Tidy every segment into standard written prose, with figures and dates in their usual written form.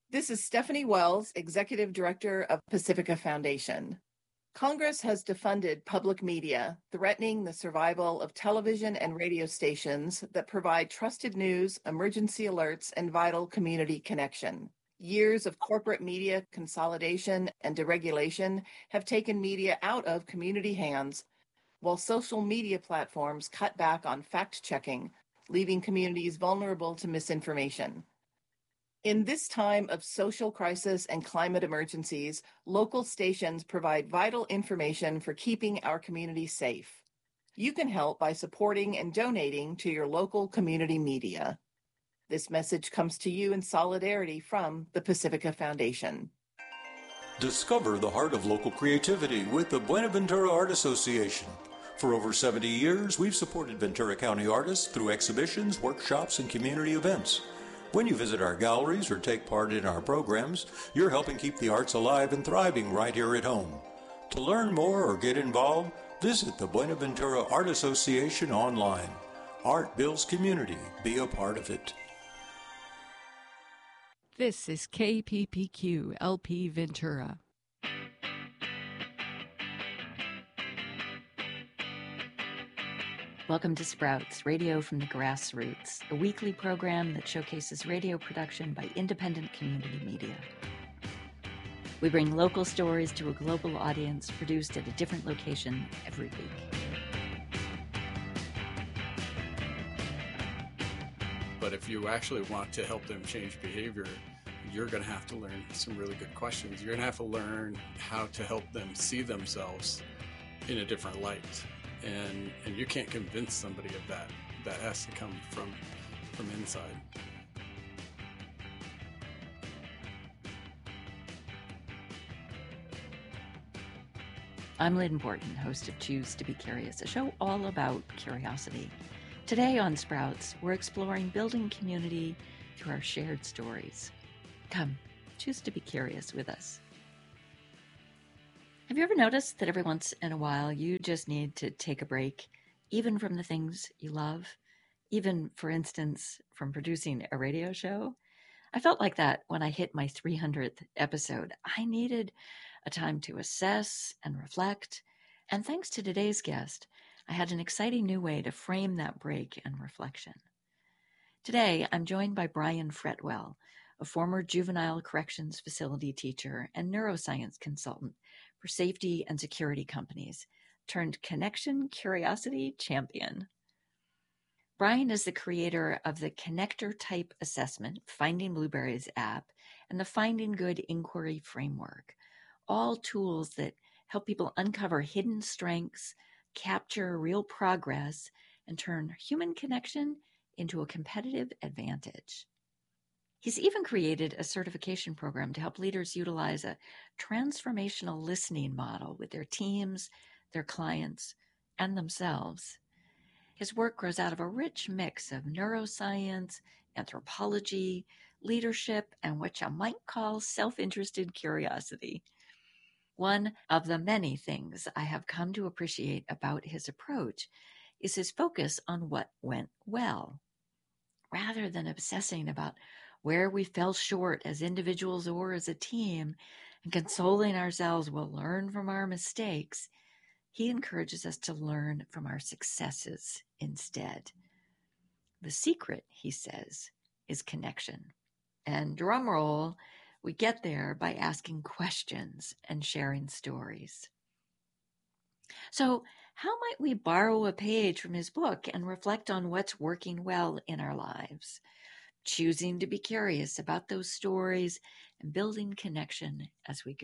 This is Stephanie Wells, Executive Director of Pacifica Foundation. Congress has defunded public media, threatening the survival of television and radio stations that provide trusted news, emergency alerts, and vital community connection. Years of corporate media consolidation and deregulation have taken media out of community hands, while social media platforms cut back on fact-checking, leaving communities vulnerable to misinformation. In this time of social crisis and climate emergencies, local stations provide vital information for keeping our communities safe. You can help by supporting and donating to your local community media. This message comes to you in solidarity from the Pacifica Foundation. Discover the heart of local creativity with the Buenaventura Art Association. For over 70 years, we've supported Ventura County artists through exhibitions, workshops, and community events. When you visit our galleries or take part in our programs, you're helping keep the arts alive and thriving right here at home. To learn more or get involved, visit the Buenaventura Art Association online. Art builds community. Be a part of it. This is KPPQ LP Ventura. Welcome to Sprouts, Radio from the Grassroots, a weekly program that showcases radio production by independent community media. We bring local stories to a global audience, produced at a different location every week. But if you actually want to help them change behavior, you're going to have to learn some really good questions. You're going to have to learn how to help them see themselves in a different light. And you can't convince somebody of that. That has to come from inside. I'm Lynn Borton, host of Choose to Be Curious, a show all about curiosity. Today on Sprouts, we're exploring building community through our shared stories. Come, choose to be curious with us. Have you ever noticed that every once in a while you just need to take a break, even from the things you love, even, for instance, from producing a radio show? I felt like that when I hit my 300th episode. I needed a time to assess and reflect, and thanks to today's guest, I had an exciting new way to frame that break and reflection. Today, I'm joined by Brian Fretwell, a former juvenile corrections facility teacher and neuroscience consultant for safety and security companies, turned connection curiosity champion. Brian is the creator of the Connector Type Assessment, Finding Blueberries app, and the Finding Good Inquiry Framework, all tools that help people uncover hidden strengths, capture real progress, and turn human connection into a competitive advantage. He's even created a certification program to help leaders utilize a transformational listening model with their teams, their clients, and themselves. His work grows out of a rich mix of neuroscience, anthropology, leadership, and what you might call self-interested curiosity. One of the many things I have come to appreciate about his approach is his focus on what went well. Rather than obsessing about where we fell short as individuals or as a team and consoling ourselves we'll learn from our mistakes, he encourages us to learn from our successes instead. The secret, he says, is connection. And drum roll, we get there by asking questions and sharing stories. So, how might we borrow a page from his book and reflect on what's working well in our lives? Choosing to be curious about those stories and building connection as we go.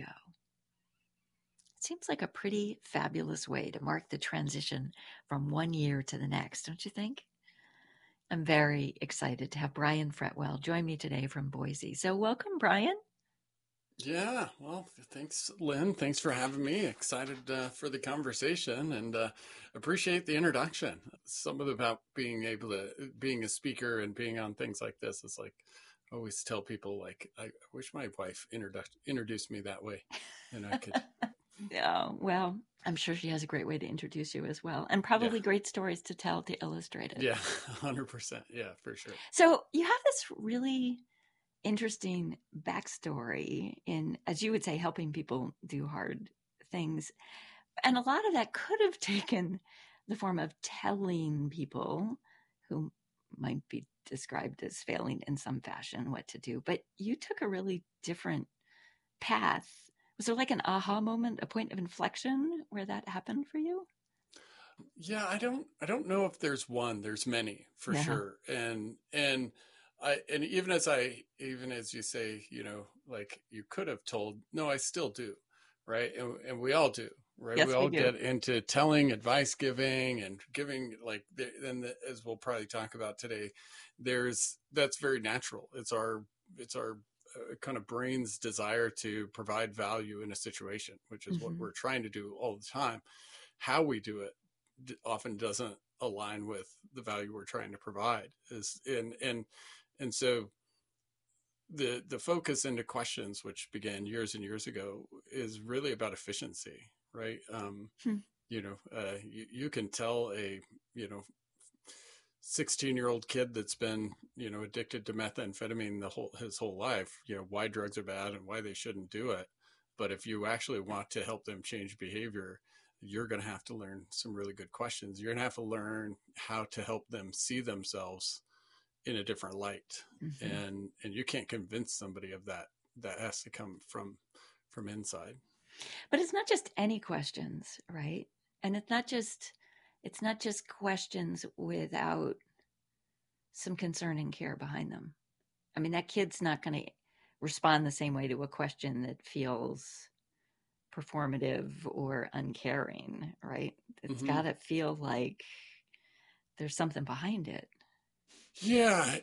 It seems like a pretty fabulous way to mark the transition from one year to the next, don't you think? I'm very excited to have Brian Fretwell join me today from Boise. So welcome, Brian. Yeah, well, thanks, Lynn. Thanks for having me. Excited for the conversation and appreciate the introduction. Something about being a speaker and being on things like this is like, I always tell people, like, I wish my wife introduced me that way. And I could. Yeah, well, I'm sure she has a great way to introduce you as well. And probably great stories to tell to illustrate it. Yeah, 100%. Yeah, for sure. So you have this really interesting backstory in, as you would say, helping people do hard things. And a lot of that could have taken the form of telling people who might be described as failing in some fashion what to do. But you took a really different path. Was there like an aha moment, a point of inflection where that happened for you? Yeah, I don't know if there's one. There's many for Yeah. sure. And even as you say, like you could have told, no, I still do, right? And we all do, right? Yes, We we all do. get into telling, advice giving, and giving, like, as we'll probably talk about today, that's very natural. It's our kind of brain's desire to provide value in a situation, which is what we're trying to do all the time. How we do it often doesn't align with the value we're trying to provide. And so the focus into questions, which began years and years ago, is really about efficiency, right? You can tell a 16-year-old kid that's been addicted to methamphetamine his whole life, why drugs are bad and why they shouldn't do it. But if you actually want to help them change behavior, you're going to have to learn some really good questions. You're going to have to learn how to help them see themselves in a different light. And you can't convince somebody of that. That has to come from inside. But it's not just any questions, right? And it's not just questions without some concern and care behind them. I mean, that kid's not going to respond the same way to a question that feels performative or uncaring, right? It's got to feel like there's something behind it. Yeah.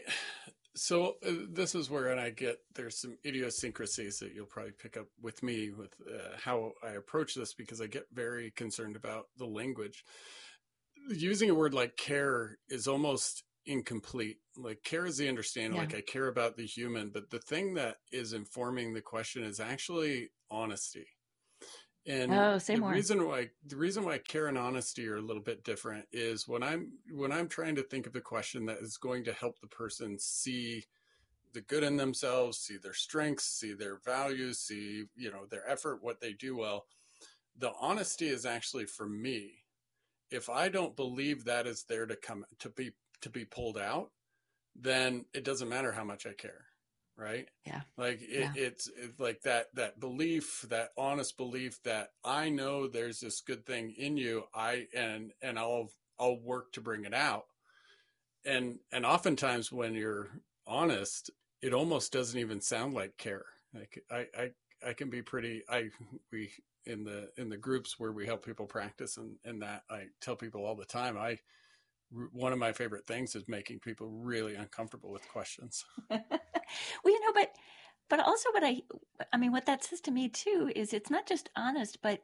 So this is where there's some idiosyncrasies that you'll probably pick up with me with how I approach this, because I get very concerned about the language. Using a word like care is almost incomplete. Like, care is the understanding, like I care about the human, but the thing that is informing the question is actually honesty. And the reason why care and honesty are a little bit different is when I'm trying to think of the question that is going to help the person see the good in themselves, see their strengths, see their values, see, their effort, what they do well. The honesty is actually for me. If I don't believe that is there to be pulled out, then it doesn't matter how much I care. Right. Yeah. Like it's like that belief, that honest belief that I know there's this good thing in you. And I'll work to bring it out. And oftentimes when you're honest, it almost doesn't even sound like care. Like I can be we in the groups where we help people practice and that I tell people all the time, one of my favorite things is making people really uncomfortable with questions. Well, but also what that says to me too is it's not just honest, but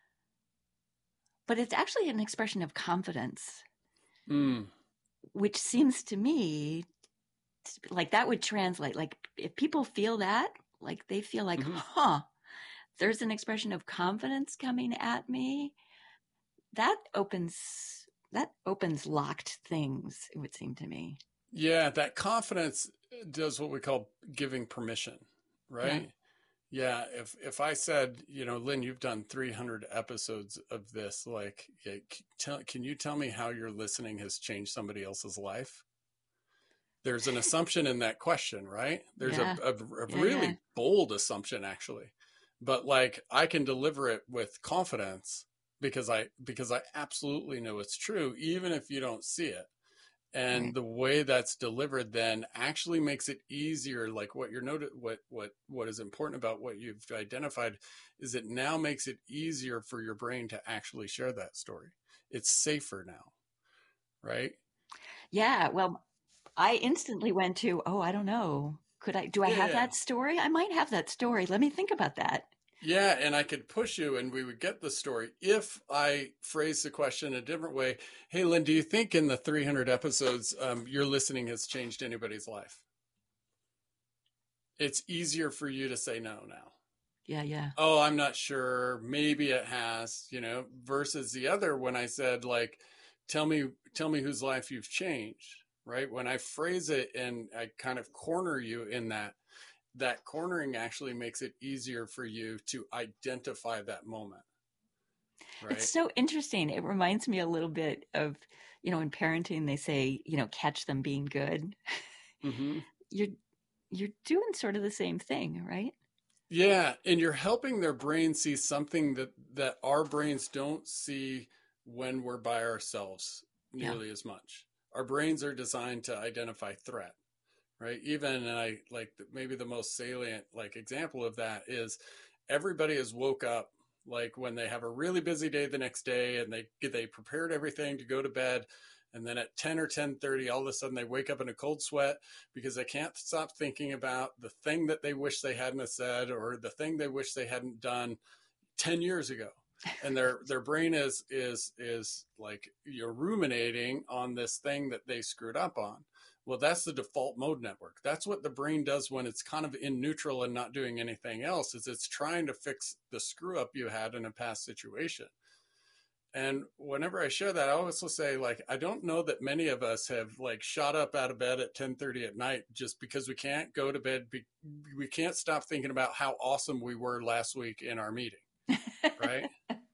it's actually an expression of confidence, which seems to me like that would translate. Like if people feel that, like they feel like, there's an expression of confidence coming at me, that opens locked things, it would seem to me. Yeah, that confidence does what we call giving permission, right? Yeah. If I said, Lynn, you've done 300 episodes of this, like, can you tell me how your listening has changed somebody else's life? There's an assumption in that question, right? There's a really bold assumption, actually. But like, I can deliver it with confidence because I absolutely know it's true, even if you don't see it. And the way that's delivered then actually makes it easier. Like what what is important about what you've identified is it now makes it easier for your brain to actually share that story. It's safer now, right? Yeah. Well, I instantly went to, I don't know. Do I have that story? I might have that story. Let me think about that. Yeah, and I could push you and we would get the story if I phrase the question a different way. Hey, Lynn, do you think in the 300 episodes your listening has changed anybody's life? It's easier for you to say no now. Yeah. Oh, I'm not sure. Maybe it has, versus the other when I said, like, tell me whose life you've changed. right? When I phrase it and I kind of corner you in that, that cornering actually makes it easier for you to identify that moment, It's right? so interesting. It reminds me a little bit of, in parenting, they say, catch them being good. Mm-hmm. You're you're doing sort of the same thing, right? Yeah, and you're helping their brain see something that our brains don't see when we're by ourselves Yeah. nearly as much. Our brains are designed to identify threat, right? Even, and I like maybe the most salient like example of that is everybody has woke up like when they have a really busy day the next day and they prepared everything to go to bed, and then at 10 or 10:30 all of a sudden they wake up in a cold sweat because they can't stop thinking about the thing that they wish they hadn't have said or the thing they wish they hadn't done 10 years ago, and their brain is like you're ruminating on this thing that they screwed up on. Well, that's the default mode network. That's what the brain does when it's kind of in neutral and not doing anything else, is it's trying to fix the screw up you had in a past situation. And whenever I share that, I also say, like, I don't know that many of us have like shot up out of bed at 10:30 at night just because we can't go to bed. We can't stop thinking about how awesome we were last week in our meeting, right?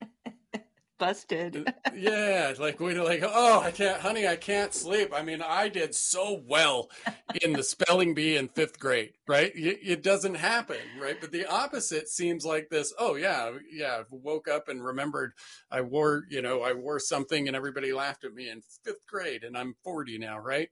Busted. Yeah, like we're like, oh, I can't sleep. I mean, I did so well in the spelling bee in fifth grade, right? It doesn't happen, right? But the opposite seems like this. Oh yeah, yeah. Woke up and remembered I wore something and everybody laughed at me in fifth grade, and I'm 40 now, right?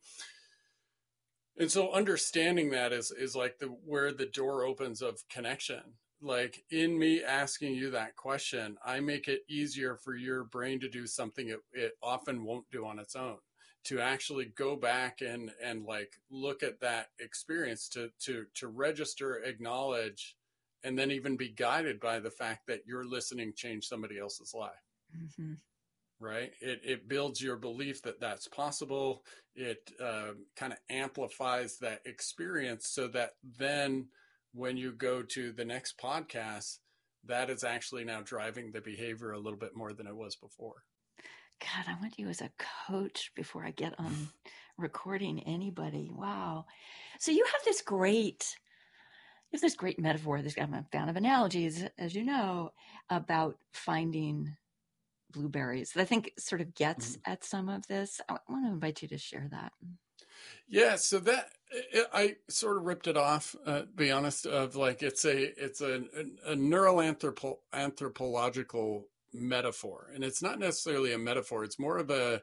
And so understanding that is like where the door opens of connection. Like in me asking you that question, I make it easier for your brain to do something it often won't do on its own, to actually go back and like look at that experience, to register, acknowledge, and then even be guided by the fact that your listening changed somebody else's life. Mm-hmm. Right? It builds your belief that that's possible. It kind of amplifies that experience so that then when you go to the next podcast, that is actually now driving the behavior a little bit more than it was before. God, I want you as a coach before I get on recording anybody. Wow. So you have this great metaphor. I'm a fan of analogies, as you know, about finding blueberries that I think sort of gets at some of this. I want to invite you to share that. Yeah, so that I sort of ripped it off. Be honest, of like it's a neural anthropological metaphor, and it's not necessarily a metaphor. It's more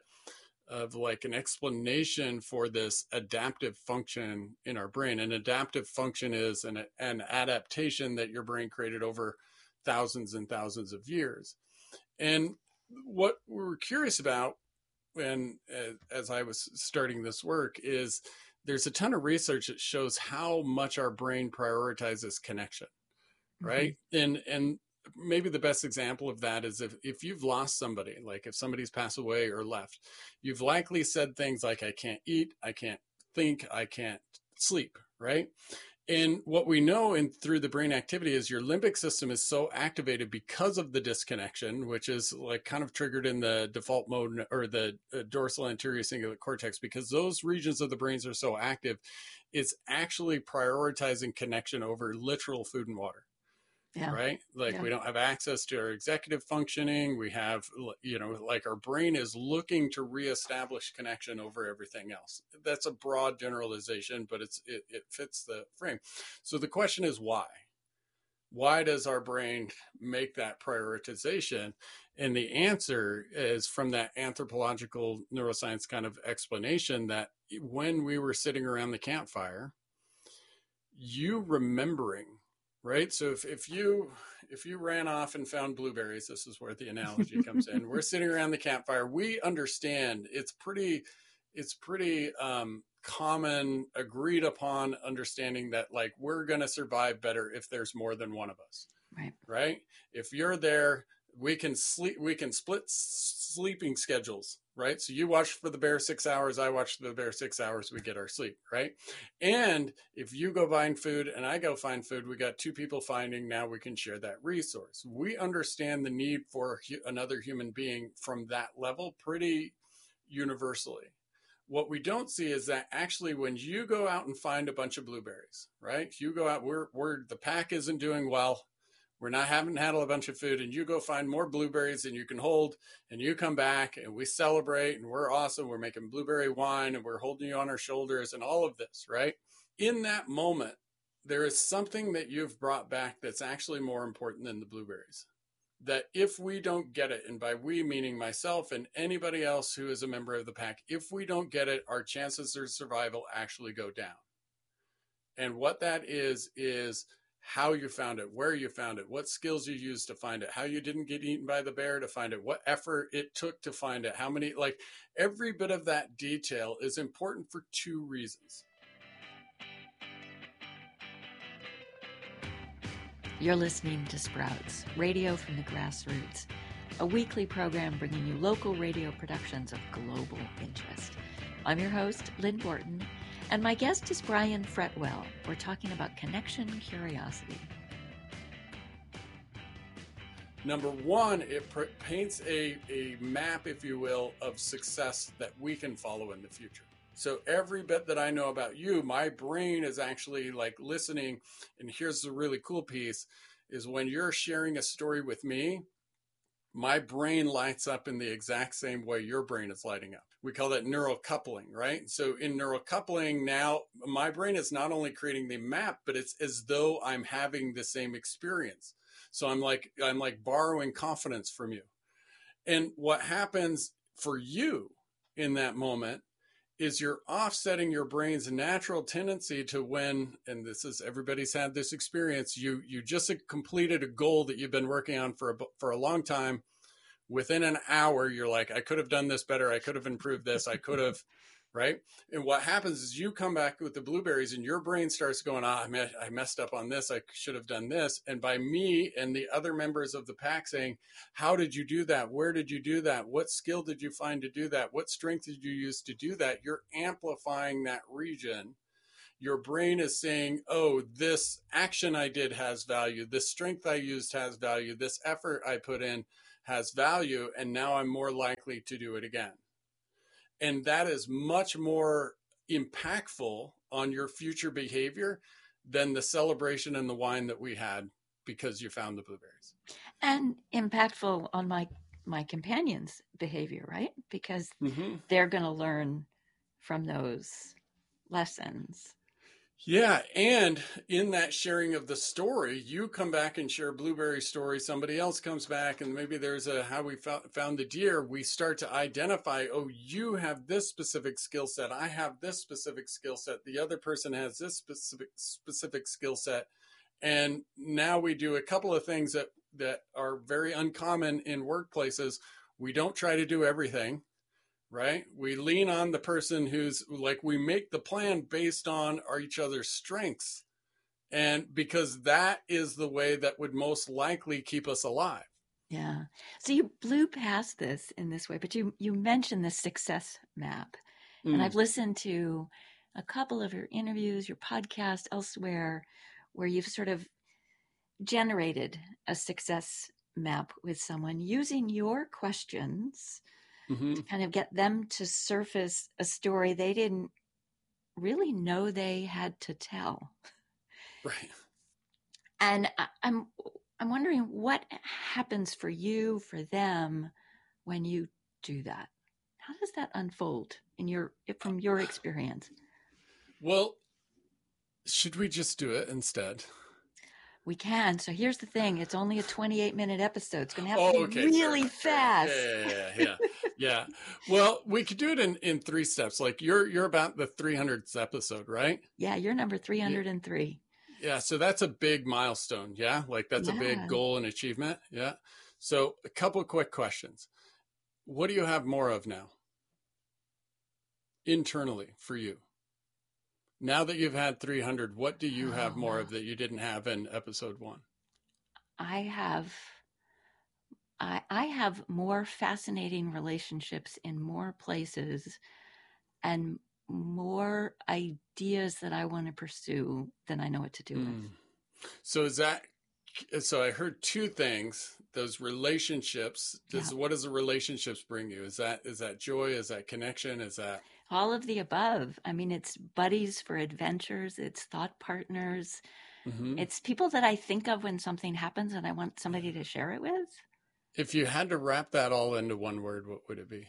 of like an explanation for this adaptive function in our brain. An adaptive function is an adaptation that your brain created over thousands and thousands of years. And what we were curious about when, as I was starting this work, is there's a ton of research that shows how much our brain prioritizes connection, right? Mm-hmm. And maybe the best example of that is if you've lost somebody, like if somebody's passed away or left, you've likely said things like, I can't eat, I can't think, I can't sleep, right? And what we know through the brain activity is your limbic system is so activated because of the disconnection, which is like kind of triggered in the default mode or the dorsal anterior cingulate cortex, because those regions of the brains are so active, it's actually prioritizing connection over literal food and water. Yeah. Right? Like yeah. We don't have access to our executive functioning. We have, like our brain is looking to reestablish connection over everything else. That's a broad generalization, but it fits the frame. So the question is why? Why does our brain make that prioritization? And the answer is from that anthropological neuroscience kind of explanation that when we were sitting around the campfire, you remembering, right? So if you ran off and found blueberries, this is where the analogy comes in. We're sitting around the campfire. We understand it's pretty common, agreed upon understanding that like we're going to survive better if there's more than one of us. Right? If you're there, we can split sleeping schedules, right? So you watch for the bear 6 hours, I watch for the bear 6 hours, we get our sleep, right? And if you go find food and I go find food, we got two people finding, now we can share that resource. We understand the need for another human being from that level pretty universally. What we don't see is that actually when you go out and find a bunch of blueberries, right? You go out, the pack isn't doing well. Haven't had a bunch of food, and you go find more blueberries than you can hold, and you come back and we celebrate and we're awesome. We're making blueberry wine and we're holding you on our shoulders and all of this, right? In that moment, there is something that you've brought back that's actually more important than the blueberries. That if we don't get it, and by we meaning myself and anybody else who is a member of the pack, if we don't get it, our chances of survival actually go down. And what that is how you found it, where you found it, what skills you used to find it, how you didn't get eaten by the bear to find it, what effort it took to find it, how many, like every bit of that detail is important for two reasons. You're listening to Sprouts, radio from the grassroots, a weekly program bringing you local radio productions of global interest. I'm your host, Lynn Borton, and my guest is Brian Fretwell. We're talking about connection curiosity. Number one, it paints a map, if you will, of success that we can follow in the future. So every bit that I know about you, my brain is actually like listening. And here's the really cool piece is when you're sharing a story with me, my brain lights up in the exact same way your brain is lighting up. We call that neural coupling, right? So in neural coupling now, my brain is not only creating the map, but it's as though I'm having the same experience. So I'm like borrowing confidence from you. And what happens for you in that moment is you're offsetting your brain's natural tendency to when, and this is, everybody's had this experience, you just completed a goal that you've been working on for a long time. Within an hour, you're like, I could have done this better. I could have improved this. I could have, right? And what happens is you come back with the blueberries and your brain starts going, I messed up on this. I should have done this. And by me and the other members of the pack saying, how did you do that? Where did you do that? What skill did you find to do that? What strength did you use to do that? You're amplifying that region. Your brain is saying, oh, this action I did has value. This strength I used has value. This effort I put in has value. And now I'm more likely to do it again. And that is much more impactful on your future behavior than the celebration and the wine that we had because you found the blueberries. And impactful on my companions' behavior, right? Because they're going to learn from those lessons. Yeah. And in that sharing of the story, you come back and share a blueberry story. Somebody else comes back and maybe there's how we found the deer. We start to identify, oh, you have this specific skill set. I have this specific skill set. The other person has this specific skill set. And now we do a couple of things that are very uncommon in workplaces. We don't try to do everything. Right? We lean on the person who's like, we make the plan based on each other's strengths. And because that is the way that would most likely keep us alive. Yeah. So you blew past this in this way, but you mentioned the success map. And I've listened to a couple of your interviews, your podcast elsewhere, where you've sort of generated a success map with someone using your questions to kind of get them to surface a story they didn't really know they had to tell. Right. And I'm wondering what happens for you, for them, when you do that. How does that unfold from your experience? Well, should we just do it instead? We can. So here's the thing. It's only a 28-minute episode. It's going to have to be really fast. Yeah. Well, we could do it in 3 steps. Like you're about the 300th episode, right? Yeah, you're number 303. Yeah. So that's a big milestone. Yeah. Like that's a big goal and achievement. Yeah. So a couple of quick questions. What do you have more of now? Internally for you? Now that you've had 300, what do you have more of that you didn't have in episode 1? I have more fascinating relationships in more places and more ideas that I want to pursue than I know what to do with. So I heard 2 things. Those relationships. What does the relationships bring you? Is that joy? Is that connection? Is that All of the above. I mean, it's buddies for adventures, it's thought partners, Hmm. it's people that I think of when something happens and I want somebody to share it with. If you had to wrap that all into one word, what would it be?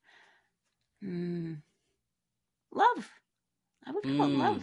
Love. I would call it love.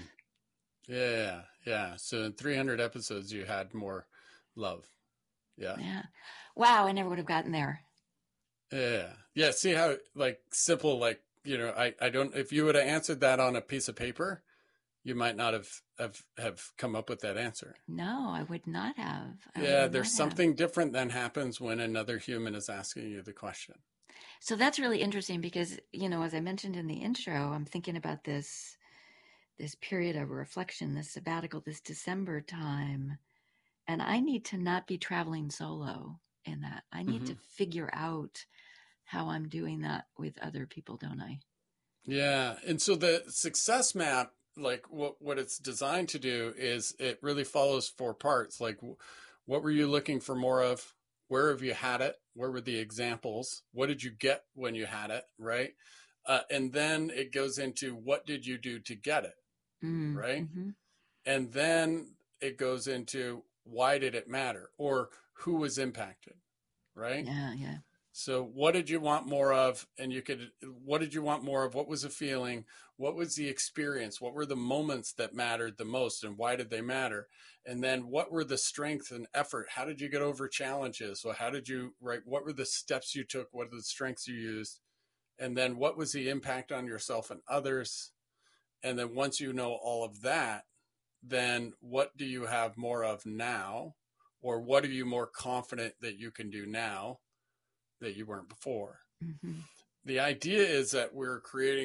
Yeah, yeah. So in 300 episodes, you had more love. Yeah. Yeah. Wow, I never would have gotten there. Yeah. Yeah. See how like simple, like, I don't, if you would have answered that on a piece of paper, you might not have come up with that answer. No, I would not have. Yeah. There's something different than happens when another human is asking you the question. So that's really interesting because, as I mentioned in the intro, I'm thinking about this period of reflection, this sabbatical, this December time. And I need to not be traveling solo in that. I need to figure out how I'm doing that with other people, don't I? Yeah. And so the success map, like what it's designed to do is it really follows 4 parts. Like what were you looking for more of? Where have you had it? Where were the examples? What did you get when you had it? Right. And then it goes into what did you do to get it? Right. Mm-hmm. And then it goes into why did it matter or who was impacted? Right. Yeah. Yeah. So what did you want more of? And what did you want more of? What was the feeling? What was the experience? What were the moments that mattered the most and why did they matter? And then what were the strength and effort? How did you get over challenges? So how did you, right? What were the steps you took? What are the strengths you used? And then what was the impact on yourself and others? And then once you know all of that, then what do you have more of now? Or what are you more confident that you can do now that you weren't before? Mm-hmm. The idea is that we're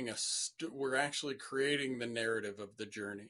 actually creating the narrative of the journey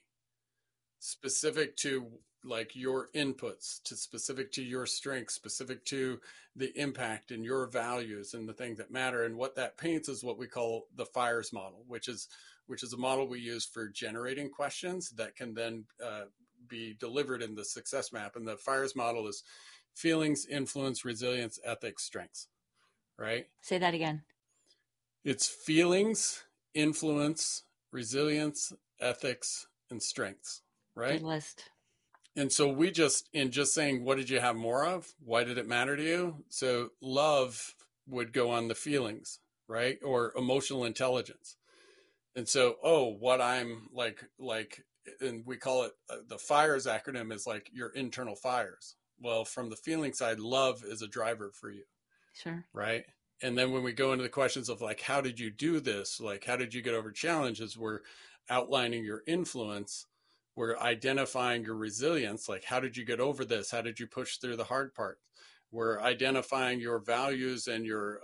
specific to like your inputs, to specific to your strengths, specific to the impact and your values and the things that matter. And what that paints is what we call the FIRES model, which is a model we use for generating questions that can then be delivered in the success map. And the FIRES model is feelings, influence, resilience, ethics, strengths. Right? Say that again. It's feelings, influence, resilience, ethics, and strengths. Right? Good list. And so in just saying, what did you have more of? Why did it matter to you? So love would go on the feelings, right? Or emotional intelligence. And so, what I'm like, and we call it the FIRES acronym is like your internal fires. Well, from the feeling side, love is a driver for you. Sure. Right. And then when we go into the questions of like, how did you do this? Like, how did you get over challenges? We're outlining your influence. We're identifying your resilience. Like, how did you get over this? How did you push through the hard part? We're identifying your values and your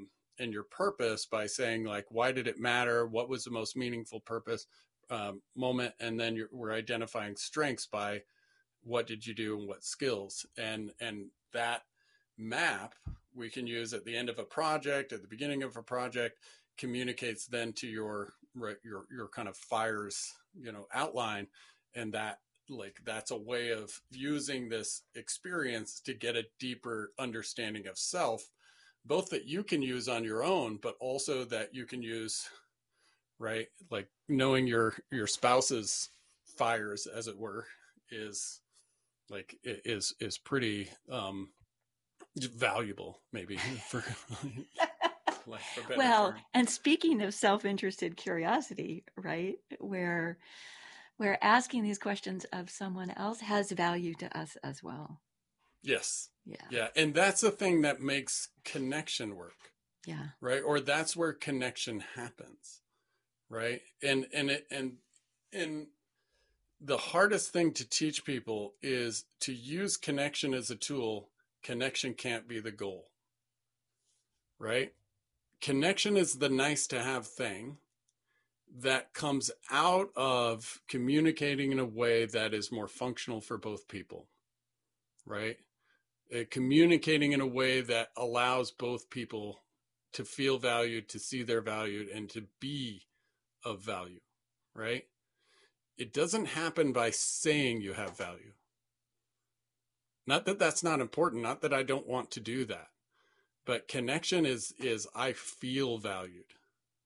purpose by saying like, why did it matter? What was the most meaningful purpose moment? And then we're identifying strengths by what did you do and what skills, and that map we can use at the end of a project, at the beginning of a project, communicates then to your kind of FIRES, outline. And that's a way of using this experience to get a deeper understanding of self, both that you can use on your own, but also that you can use, right? Like knowing your spouse's FIRES, as it were, is pretty valuable, maybe for well term. And speaking of self-interested curiosity, right, where asking these questions of someone else has value to us as well. Yes. Yeah. And that's the thing that makes connection work. Yeah. Right. Or that's where connection happens. Right. And the hardest thing to teach people is to use connection as a tool. Connection can't be the goal. Right. Connection is the nice to have thing that comes out of communicating in a way that is more functional for both people. Right. Communicating in a way that allows both people to feel valued, to see they're valued, and to be of value, right? It doesn't happen by saying you have value. Not that that's not important, not that I don't want to do that, but connection is I feel valued,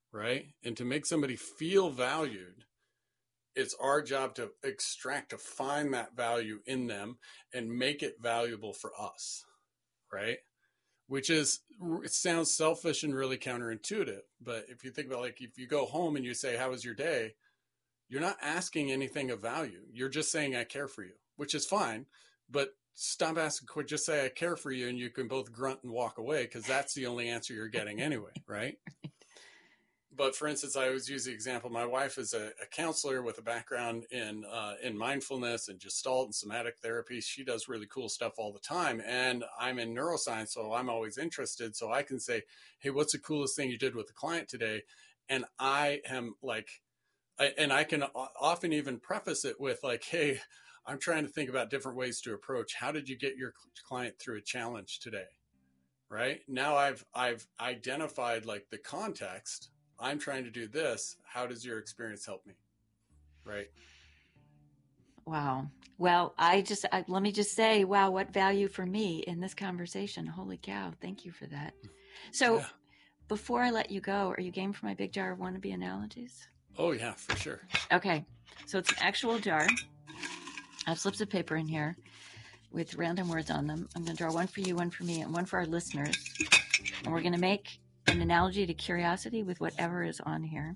right? And to make somebody feel valued, it's our job to extract, to find that value in them and make it valuable for us, right? Which is, it sounds selfish and really counterintuitive. But if you think about, like, if you go home and you say, how was your day? You're not asking anything of value. You're just saying, I care for you, which is fine. But stop asking, just say, I care for you. And you can both grunt and walk away, because that's the only answer you're getting anyway, right? But for instance, I always use the example, my wife is a counselor with a background in mindfulness and Gestalt and somatic therapy. She does really cool stuff all the time. And I'm in neuroscience, so I'm always interested. So I can say, hey, what's the coolest thing you did with the client today? And I am like, I can often even preface it with like, hey, I'm trying to think about different ways to approach. How did you get your client through a challenge today? Right now, I've identified like the context. I'm trying to do this. How does your experience help me? Right. Wow. Well, let me just say, wow, what value for me in this conversation. Holy cow. Thank you for that. So before I let you go, are you game for my big jar of wannabe analogies? Oh yeah, for sure. Okay. So it's an actual jar. I have slips of paper in here with random words on them. I'm going to draw one for you, one for me, and one for our listeners. And we're going to make an analogy to curiosity with whatever is on here.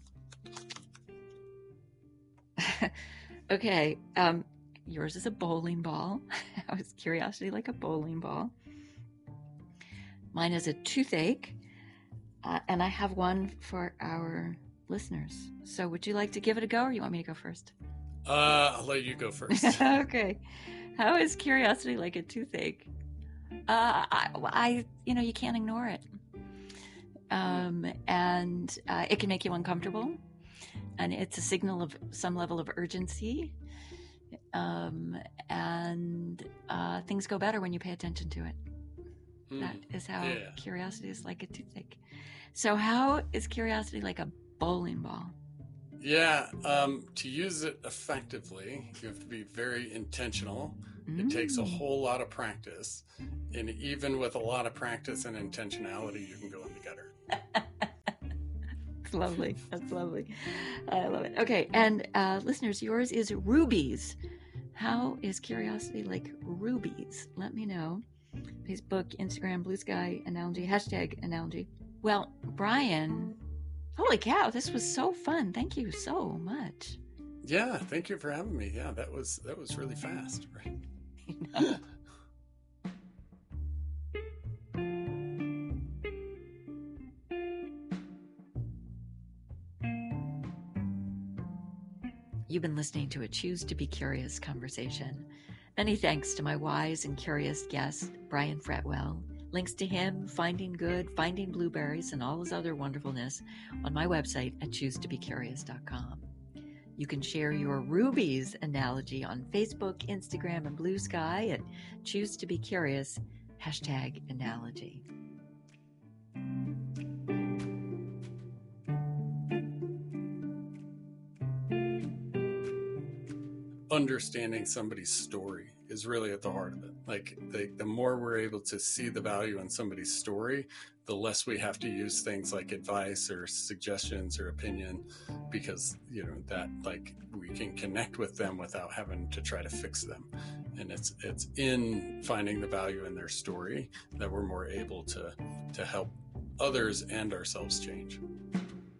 Okay. Yours is a bowling ball. How is curiosity like a bowling ball? Mine is a toothache. And I have one for our listeners. So would you like to give it a go, or you want me to go first? I'll let you go first. Okay. How is curiosity like a toothache? You can't ignore it. And it can make you uncomfortable, and it's a signal of some level of urgency. And things go better when you pay attention to it. That is how curiosity is like a toothache. So how is curiosity like a bowling ball? Yeah. To use it effectively, you have to be very intentional. It takes a whole lot of practice. And even with a lot of practice and intentionality, you can go in the gutter. It's lovely. That's lovely. I love it. Okay. And listeners, yours is rubies. How is curiosity like rubies? Let me know. Facebook, Instagram, Blue Sky Analogy, #analogy. Well, Brian, holy cow, this was so fun. Thank you so much. Yeah, thank you for having me. Yeah, that was really fast, right? You've been listening to a Choose to Be Curious conversation. Many thanks to my wise and curious guest, Brian Fretwell. Links to him, Finding Good, Finding Blueberries, and all his other wonderfulness on my website at choosetobecurious.com. You can share your rubies analogy on Facebook, Instagram, and Blue Sky at Choose to Be Curious, #analogy. Understanding somebody's story is really at the heart of it. Like the more we're able to see the value in somebody's story, the less we have to use things like advice or suggestions or opinion, because that like we can connect with them without having to try to fix them. And it's in finding the value in their story that we're more able to help others and ourselves change.